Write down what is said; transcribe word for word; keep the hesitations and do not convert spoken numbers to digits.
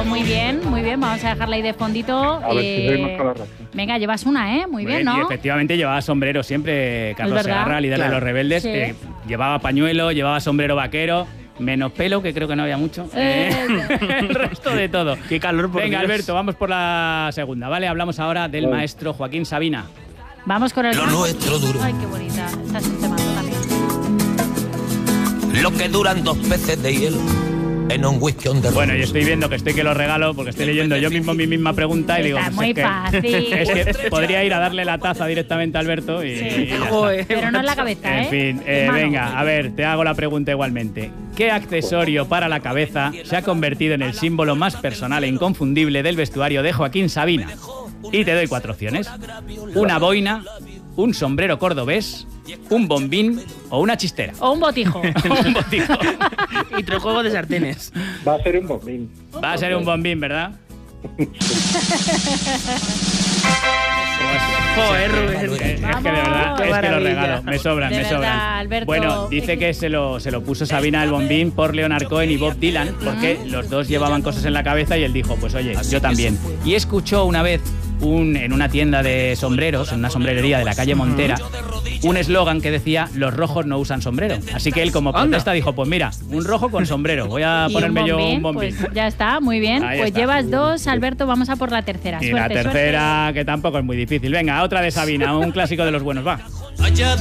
muy bien, muy bien. Vamos a dejarla ahí de fondito. A ver eh... si soy más con la razón. Venga, llevas una, ¿eh? Muy, muy bien, ¿no? Y efectivamente llevaba sombrero siempre Carlos Segarra, líder claro. de los rebeldes. Sí. Eh, llevaba pañuelo, llevaba sombrero vaquero. Menos pelo, que creo que no había mucho. Eh, El resto de todo. Qué calor, por Venga, Dios. Alberto, vamos por la segunda, ¿vale? Hablamos ahora del Vale. maestro Joaquín Sabina. Vamos con el... Lo nuestro duro. Ay, qué bonita. Esta es un temazo también. Lo que duran dos peces de hielo en un whisky on the Bueno, rocks. yo estoy viendo que estoy que lo regalo porque estoy leyendo yo mismo mi misma pregunta y digo... Está pues muy es que, fácil. Es que podría ir a darle la taza directamente a Alberto y... Sí. y ya está. Joder, Pero no en la cabeza, En ¿eh? fin, eh, En mano. venga, a ver, te hago la pregunta igualmente. ¿Qué accesorio para la cabeza se ha convertido en el símbolo más personal e inconfundible del vestuario de Joaquín Sabina? Y te doy cuatro opciones. Una boina, un sombrero cordobés, un bombín o una chistera. O un botijo. Un botijo. Y tres juegos de sartenes. Va a ser un bombín. Va a ser un bombín, ¿verdad? Joder, Rubén. Es que de Vamos. verdad, Qué es que lo maravilla. regalo. Me sobran, De me verdad, sobran. Alberto. Bueno, dice que se lo, se lo puso Sabina el bombín por Leonard Cohen y Bob Dylan, porque los dos llevaban cosas en la cabeza y él dijo, pues oye, yo también. Y escuchó una vez un, en una tienda de sombreros, en una sombrerería de la calle Montera, un eslogan que decía, los rojos no usan sombrero. Así que él como protesta dijo, pues mira, un rojo con sombrero. Voy a Y ponerme un yo bombín, un bombín. Pues ya está, muy bien. Ahí Pues está. llevas dos, Alberto, vamos a por la tercera. Y Suerte, la tercera, que tampoco es muy difícil. Venga, otra de Sabina, un clásico de los buenos, va. Allá